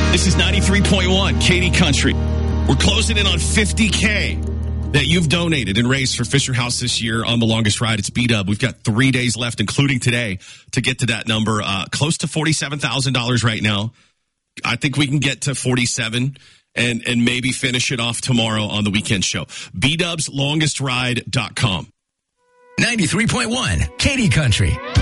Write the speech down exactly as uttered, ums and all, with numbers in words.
This is ninety-three point one, Katy Country. We're closing in on fifty K that you've donated and raised for Fisher House this year on The Longest Ride. It's B-Dub. We've got three days left, including today, to get to that number. Uh, close to forty-seven thousand dollars right now. I think we can get to forty-seven and, and maybe finish it off tomorrow on the weekend show. B Dubs Longest Ride dot com. ninety-three point one, Katy Country.